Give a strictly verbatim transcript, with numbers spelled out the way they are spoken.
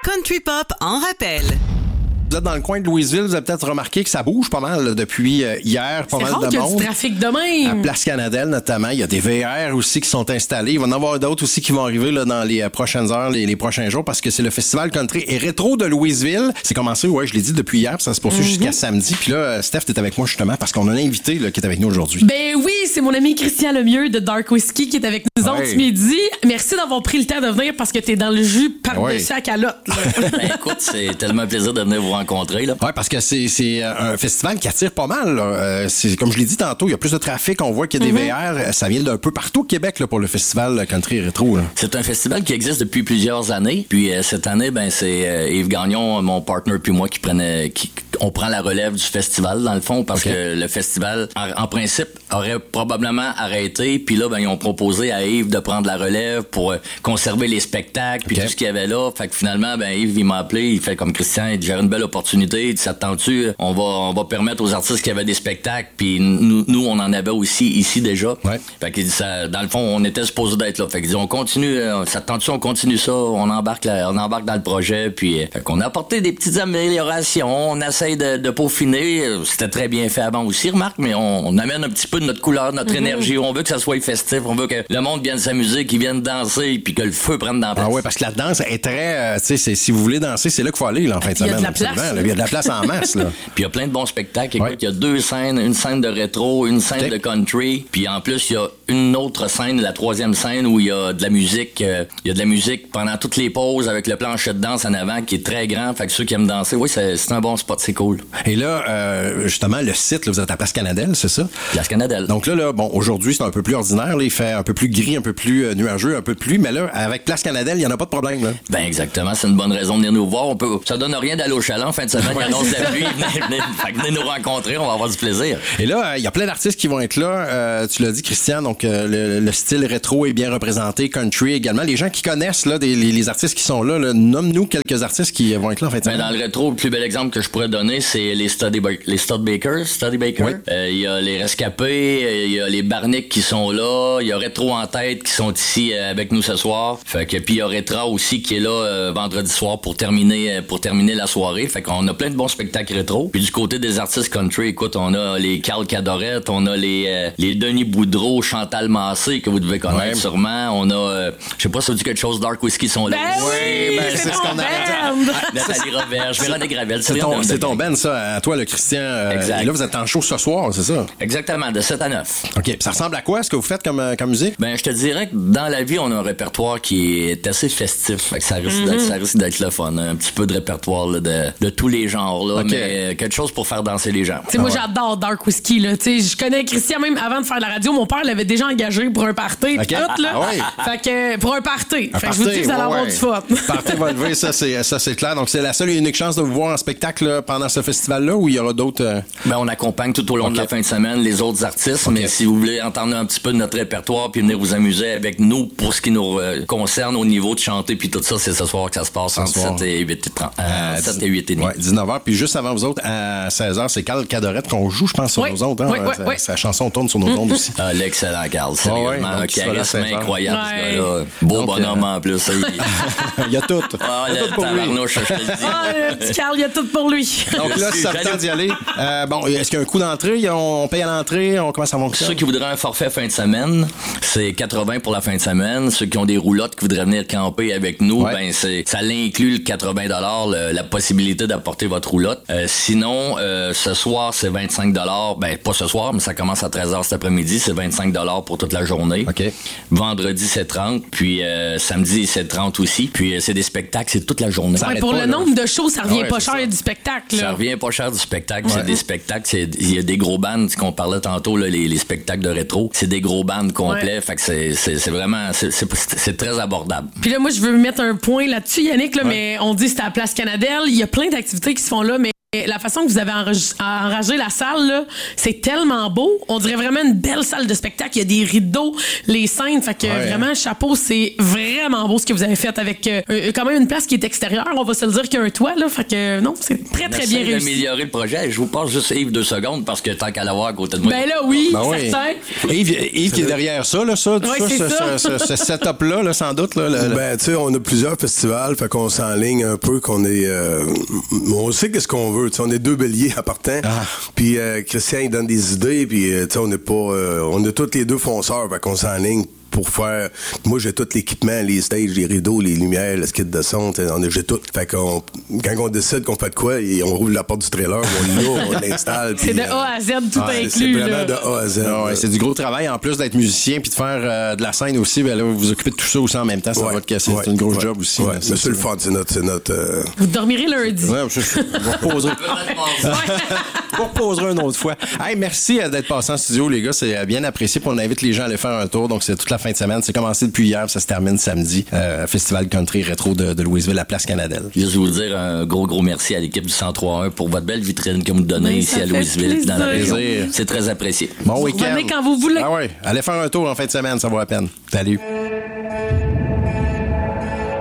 country pop en rappel. Vous êtes dans le coin de Louisville, vous avez peut-être remarqué que ça bouge pas mal là, depuis euh, hier, pas C'est mal rare de qu'il y a monde. du trafic de même. À Place Canadelle notamment, il y a des V R aussi qui sont installés. Il va y en avoir d'autres aussi qui vont arriver là, dans les euh, prochaines heures, les, les prochains jours, parce que c'est le Festival Country et Rétro de Louisville. C'est commencé, ouais, je l'ai dit depuis hier, puis ça se poursuit mm-hmm. jusqu'à samedi. Puis là, euh, Steph, t'es avec moi justement parce qu'on a un invité là, qui est avec nous aujourd'hui. Ben oui, c'est mon ami Christian Lemieux de Dark Whiskey qui est avec nous autres ouais. ce midi. Merci d'avoir pris le temps de venir parce que t'es dans le jus par-dessus ouais. la calotte. Ben écoute, c'est tellement un plaisir de venir vous rencontrer. Là. Ouais, parce que c'est, c'est un festival qui attire pas mal. Là. Euh, c'est, comme je l'ai dit tantôt, il y a plus de trafic, on voit qu'il y a des mm-hmm. V R. Ça vient d'un peu partout au Québec là, pour le festival Country Rétro. Là. C'est un festival qui existe depuis plusieurs années. Puis euh, cette année, ben c'est euh, Yves Gagnon, mon partner, puis moi qui prenait... Qui, on prend la relève du festival, dans le fond, parce okay. que le festival, en, en principe, aurait probablement arrêté. Puis là, ben, ils ont proposé à Yves de prendre la relève pour euh, conserver les spectacles, puis okay. tout ce qu'il y avait là. Fait que finalement, ben, Yves, il m'a appelé, il fait comme Christian, il dit, j'ai une belle opportunité, il dit, ça te tente-tu? On va, on va permettre aux artistes qui avaient des spectacles, puis nous, nous, on en avait aussi ici déjà. Ouais. Fait qu'il dit, ça, dans le fond, on était supposé d'être là. Fait qu'il dit, on continue, ça te tente-tu? On continue ça, on embarque, là, on embarque dans le projet, puis, fait qu'on a apporté des petites améliorations, on essaye de, de peaufiner. C'était très bien fait avant aussi, remarque, mais on, on amène un petit peu de notre couleur, notre mm-hmm. énergie. On veut que ça soit festif, on veut que le monde vienne s'amuser, qu'ils viennent danser, puis que le feu prenne dans la place. Ah ouais, parce que la danse est très, euh, tu sais, si vous voulez danser, c'est là qu'il faut aller là, en fin de semaine. Il y a de la place. Là, il y a de la place en masse. Là. Puis il y a plein de bons spectacles. Écoute, ouais. il y a deux scènes, une scène de rétro, une scène okay. de country, puis en plus, il y a une autre scène, la troisième scène, où il y a de la musique. Euh, il y a de la musique pendant toutes les pauses avec le plancher de danse en avant qui est très grand. Fait que ceux qui aiment danser, oui, c'est, c'est un bon spot, c'est cool. Et là, euh, justement, le site, là, vous êtes à Place Canadelle, c'est ça? Place Canadelle. Donc là, là bon, aujourd'hui, c'est un peu plus ordinaire. Là, il fait un peu plus gris, un peu plus euh, nuageux, un peu plus. Mais là, avec Place Canadelle, il n'y en a pas de problème. Là. Ben exactement, c'est une bonne raison de venir nous voir. On peut, ça donne rien d'aller au chalet en fin de semaine. Il annonce la pluie. Venez, venez, fait que venez nous rencontrer, on va avoir du plaisir. Et là, il euh, y a plein d'artistes qui vont être là. Euh, tu l'as dit, Christian, donc euh, le, le style rétro est bien représenté, country également. Les gens qui connaissent là, des, les, les artistes qui sont là, là nomme-nous quelques artistes qui vont être là en fin de semaine. Ben, dans le rétro, le plus bel exemple que je pourrais donner, c'est les Study, les Studebaker. Studebaker. Oui. Euh, il y a les Rescapés, il y a les Barnick qui sont là, il y a Rétro en tête qui sont ici euh, avec nous ce soir. Fait que puis il y a Rétra aussi qui est là euh, vendredi soir pour terminer pour terminer la soirée. Fait qu'on a plein de bons spectacles rétro. Puis du côté des artistes country, écoute, on a les Carl Cadorette, on a les euh, les Denis Boudreau, Chantal Massé que vous devez connaître ouais. sûrement. On a euh, je sais pas si ça vous dit quelque chose, Dark Whiskey sont là. Ben oui, ben, c'est, c'est ce qu'on a dit. Nathalie Roberge, Véronique Gravel, c'est, c'est ton c'est ton ben ça à toi le Christian. Euh, exact. Et là vous êtes en show ce soir, c'est ça? Exactement, de sept à neuf. OK, puis ça ressemble à quoi ce que vous faites comme comme musique? Ben je te dirais que dans la vie, on a un répertoire qui est assez festif. Fait que ça risque, mm-hmm. d'être, ça risque d'être le fun. Un petit peu de répertoire là, de, de tous les genres, là, okay. mais quelque chose pour faire danser les gens. T'sais, ah, moi, ouais. j'adore Dark Whiskey. Là. Je connais Christian même avant de faire la radio. Mon père l'avait déjà engagé pour un party. Okay. Tout, là. Ah, ouais. Fait que pour un party. Un fait party, que je vous dis que vous allez ouais, avoir ouais. du fun. Party va lever, ça c'est, ça c'est clair. Donc c'est la seule et unique chance de vous voir en spectacle là, pendant ce festival-là ou il y aura d'autres... Euh... Ben, on accompagne tout au long okay. de la fin de semaine les autres artistes, okay. mais si vous voulez entendre un petit peu de notre répertoire puis venir vous amuser avec nous pour ce qui nous euh, concerne au niveau de chanter puis tout ça, c'est ce soir que ça se passe entre sept et huit et trente. Euh, euh, sept et huit et demi. Ouais, dix-neuf heures. Puis juste avant vous autres, à seize heures, c'est Carl Cadorette qu'on joue, je pense, sur oui. nos ondes. Hein? Oui, oui, sa, oui. sa chanson tourne sur nos ondes aussi. Ah, l'excellent Carl, sérieusement. Oh, ouais, un charisme incroyable, ouais. ce gars-là. Beau donc, bonhomme euh... en plus. Il y a tout. Ah, il y a le tout pour lui. tabarnouche, je te le dis. Ah, le petit Carl, il y a tout pour lui. Donc là, c'est le temps d'y aller. Euh, bon, est-ce qu'il y a un coût d'entrée? On paye à l'entrée? On commence à fonctionner? Ceux qui voudraient un forfait fin de semaine, c'est quatre-vingts pour la fin de semaine. Ceux qui ont des roulottes qui voudraient venir camper avec nous, ouais. ben c'est ça l'inclut le quatre-vingts dollars, le, la possibilité d'apporter votre roulotte. Euh, sinon, euh, ce soir, c'est vingt-cinq dollars. Ben, pas ce soir, mais ça commence à treize heures cet après-midi. C'est vingt-cinq dollars pour toute la journée. Okay. Vendredi, c'est trente. Puis euh, samedi, c'est trente aussi. Puis euh, c'est des spectacles, c'est toute la journée. Ouais, pour pas, le là. nombre de shows, ça revient ouais, pas cher ça. du spectacle. Là. Ça revient pas cher du spectacle. Ouais. C'est des spectacles. Il y a des gros bands, qu'on parlait tantôt, là, les, les spectacles de rétro. C'est des gros bands complets. Ouais. Fait que c'est, c'est, c'est vraiment... C'est, c'est, c'est très abordable. Puis là, moi, je veux mettre un point là-dessus, Yannick, là, ouais. mais on dit que c'est à la Place Canadelle. Il y a plein d'activités qui se font là, mais Et la façon que vous avez enregi- enragé la salle, là, c'est tellement beau. On dirait vraiment une belle salle de spectacle. Il y a des rideaux, les scènes. Fait que Ouais. vraiment, chapeau, c'est vraiment beau ce que vous avez fait avec euh, quand même une place qui est extérieure. On va se le dire qu'il y a un toit, là. Fait que non, c'est très, très bien réussi. D'améliorer le projet. Je vous passe juste Yves deux secondes parce que tant qu'à l'avoir à côté de moi. Ben là, oui, Ben oui. certain. Yves, Yves qui est derrière ça, là, ça, tout Ouais, ça, c'est ce, ça. ce- ce- ce setup-là, là, sans doute. Là, le- le- Ben, tu sais, on a plusieurs festivals, fait qu'on s'enligne un peu, qu'on est... euh, on sait qu'est-ce qu'on veut, tu sais, on est deux béliers à partant, Ah. puis euh, Christian, il donne des idées, puis, euh, tu sais, on n'est pas... euh, on est tous les deux fonceurs, fait qu'on s'enligne pour faire... Moi, j'ai tout l'équipement, les stages, les rideaux, les lumières, le skit de son, tu sais, on a- j'ai tout. Fait qu'on... Quand on décide qu'on fait de quoi, et on roule la porte du trailer, on l'ouvre, on l'installe, C'est puis, de A à Z, tout ouais, inclus. c'est vraiment là. de A à Z. Ah ouais, c'est du gros travail. En plus d'être musicien puis de faire euh, de la scène aussi, ben là, vous vous occupez de tout ça aussi en même temps. Ça Ouais, va être c'est ouais, une grosse ouais, job aussi. Ouais, là, mais c'est c'est le ça. fun, c'est notre... C'est notre euh, Vous dormirez lundi. Ouais, je, je, je vous reposerai. Je vous reposerai une autre fois. Hey, merci euh, d'être passé en studio, les gars. C'est euh, bien apprécié. Puis on invite les gens à aller faire un tour. Donc, c'est toute la fin de semaine. C'est commencé depuis hier. Ça se termine samedi. Euh, Festival Country Rétro de, de Louisville à Place Canadelle. Juste vous dire un gros, gros merci à l'équipe du cent trois un pour votre belle vitrine que vous nous donnez Oui, ici ça à fait Louisville, dans la plaisir. région. C'est très apprécié. Bon Vous week-end. revenez quand vous voulez. Ah ouais. Allez faire un tour en fin de semaine. Ça vaut la peine. Salut.